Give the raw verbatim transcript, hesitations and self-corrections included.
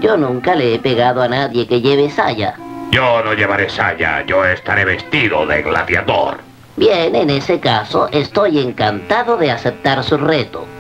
Yo nunca le he pegado a nadie que lleve saya. Yo no llevaré saya, yo estaré vestido de gladiador. Bien, en ese caso, estoy encantado de aceptar su reto.